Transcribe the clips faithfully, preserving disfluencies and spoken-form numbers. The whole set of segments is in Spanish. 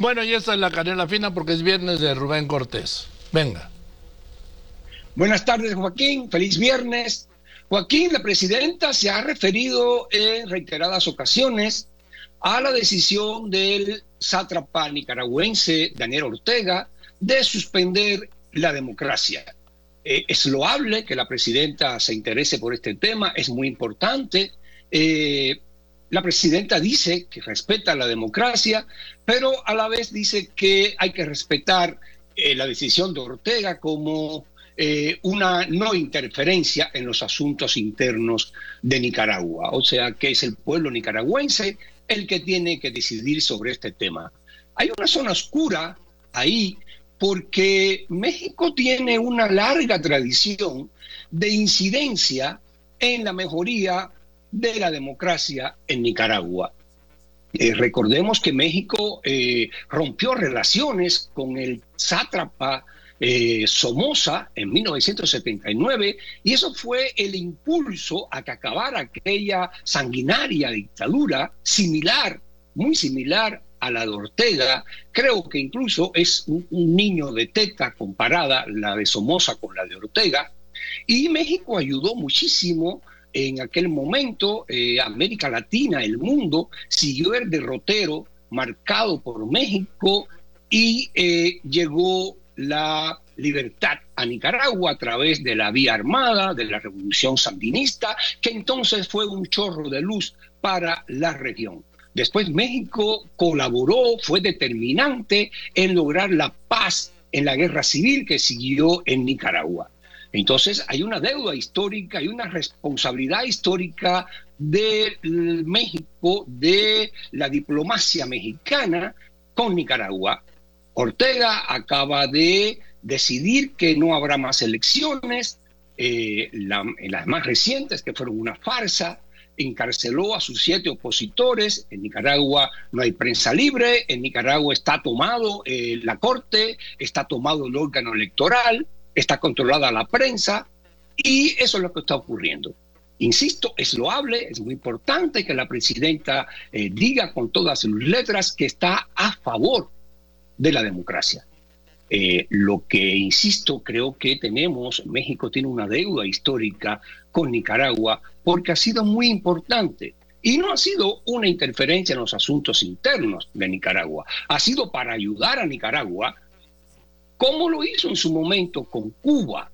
Bueno, y esta es la canela fina porque es viernes de Rubén Cortés. Venga. Buenas tardes, Joaquín. Feliz viernes. Joaquín, la presidenta se ha referido en reiteradas ocasiones a la decisión del sátrapa nicaragüense Daniel Ortega de suspender la democracia. Eh, es loable que la presidenta se interese por este tema, es muy importante. Eh, la presidenta dice que respeta la democracia, pero a la vez dice que hay que respetar eh, la decisión de Ortega como eh, una no interferencia en los asuntos internos de Nicaragua. O sea, que es el pueblo nicaragüense el que tiene que decidir sobre este tema. Hay una zona oscura ahí porque México tiene una larga tradición de incidencia en la mejoría de la democracia en Nicaragua. Eh, recordemos que México eh, rompió relaciones con el sátrapa eh, Somoza en mil novecientos setenta y nueve y eso fue el impulso a que acabara aquella sanguinaria dictadura similar, muy similar a la de Ortega. Creo que incluso es un, un niño de teta comparada la de Somoza con la de Ortega. Y México ayudó muchísimo en aquel momento. eh, América Latina, el mundo, siguió el derrotero marcado por México y eh, llegó la libertad a Nicaragua a través de la vía armada, de la revolución sandinista, que entonces fue un chorro de luz para la región. Después México colaboró, fue determinante en lograr la paz en la guerra civil que siguió en Nicaragua. Entonces hay una deuda histórica, hay una responsabilidad histórica de México, de la diplomacia mexicana con Nicaragua. Ortega acaba de decidir que no habrá más elecciones, eh, la, las más recientes que fueron una farsa. Encarceló a sus siete opositores. En Nicaragua no hay prensa libre, en Nicaragua está tomado eh, la corte, está tomado el órgano electoral, está controlada la prensa y eso es lo que está ocurriendo. Insisto, es loable, es muy importante que la presidenta eh, diga con todas sus letras que está a favor de la democracia. Eh, lo que, insisto, creo que tenemos, México tiene una deuda histórica con Nicaragua porque ha sido muy importante y no ha sido una interferencia en los asuntos internos de Nicaragua, ha sido para ayudar a Nicaragua como lo hizo en su momento con Cuba,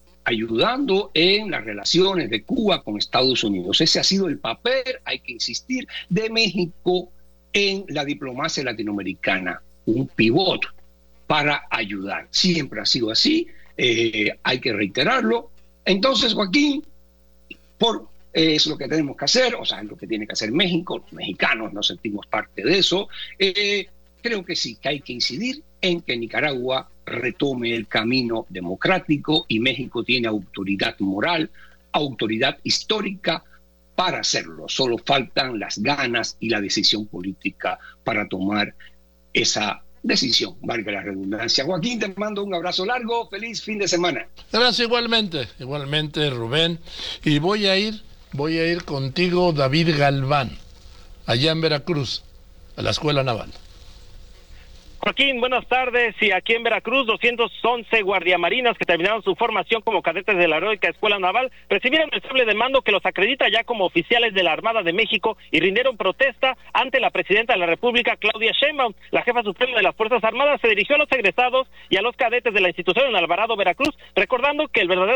ayudando en las relaciones de Cuba con Estados Unidos. Ese ha sido el papel, hay que insistir, de México en la diplomacia latinoamericana, un pivote para ayudar. Siempre ha sido así, eh, hay que reiterarlo. Entonces, Joaquín, por, eh, es lo que tenemos que hacer, o sea, es lo que tiene que hacer México, los mexicanos nos sentimos parte de eso. Eh, creo que sí, que hay que incidir en que Nicaragua retome el camino democrático y México tiene autoridad moral, autoridad histórica para hacerlo. Solo faltan las ganas y la decisión política para tomar esa decisión, valga la redundancia. Joaquín, te mando un abrazo largo, feliz fin de semana. Gracias igualmente, igualmente Rubén. Y voy a ir, voy a ir contigo, David Galván, allá en Veracruz, a la Escuela Naval. Joaquín, buenas tardes. Y aquí en Veracruz, doscientos once guardiamarinas que terminaron su formación como cadetes de la Heroica Escuela Naval recibieron el sable de mando que los acredita ya como oficiales de la Armada de México y rindieron protesta ante la presidenta de la República, Claudia Sheinbaum. La jefa suprema de las Fuerzas Armadas se dirigió a los egresados y a los cadetes de la institución en Alvarado, Veracruz, recordando que el verdadero